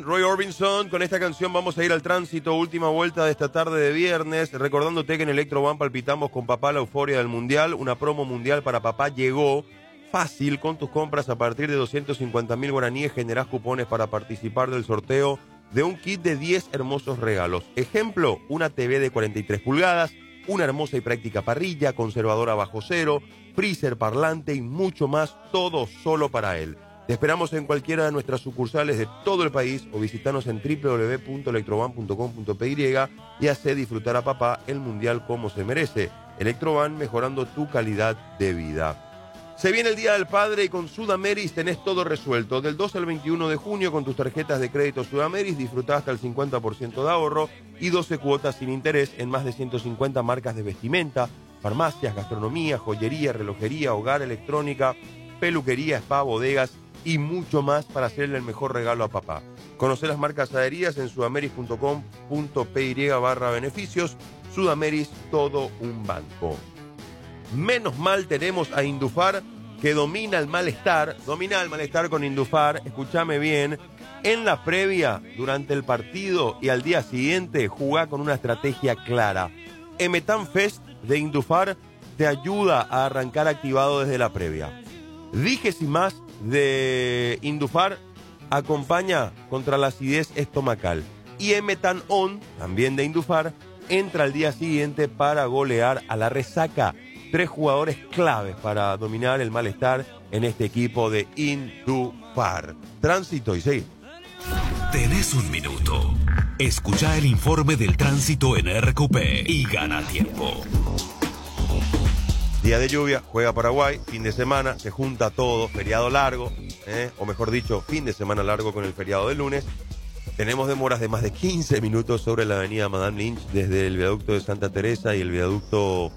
bien, Roy Orbison, con esta canción vamos a ir al tránsito, última vuelta de esta tarde de viernes, recordándote que en Electro One palpitamos con papá la euforia del Mundial, una promo mundial para papá llegó fácil, con tus compras a partir de 250.000 guaraníes generás cupones para participar del sorteo de un kit de 10 hermosos regalos. Ejemplo, una TV de 43 pulgadas, una hermosa y práctica parrilla, conservadora bajo cero, freezer, parlante y mucho más, todo solo para él. Te esperamos en cualquiera de nuestras sucursales de todo el país o visitanos en www.electrovan.com.py y hace disfrutar a papá el Mundial como se merece. Electrovan, mejorando tu calidad de vida. Se viene el Día del Padre y con Sudameris tenés todo resuelto. Del 2 al 21 de junio con tus tarjetas de crédito Sudameris disfrutá hasta el 50% de ahorro y 12 cuotas sin interés en más de 150 marcas de vestimenta, farmacias, gastronomía, joyería, relojería, hogar, electrónica, peluquería, spa, bodegas y mucho más para hacerle el mejor regalo a papá. Conoce las marcas adheridas en sudameris.com.py/beneficios. Sudameris, todo un banco. Menos mal tenemos a Indufar, que domina el malestar con Indufar, escúchame bien, en la previa, durante el partido y al día siguiente, jugá con una estrategia clara. Emetan Fest de Indufar te ayuda a arrancar activado desde la previa. Dijes y más de Indufar acompaña contra la acidez estomacal. Y Emetan On, también de Indufar, entra al día siguiente para golear a la resaca. 3 jugadores claves para dominar el malestar en este equipo de Indufar. Tránsito y sí. Tenés un minuto. Escucha el informe del tránsito en RQP y gana tiempo. Día de lluvia, juega Paraguay, fin de semana, se junta todo, feriado largo, o mejor dicho, fin de semana largo con el feriado del lunes. Tenemos demoras de más de 15 minutos sobre la avenida Madame Lynch desde el viaducto de Santa Teresa y el viaducto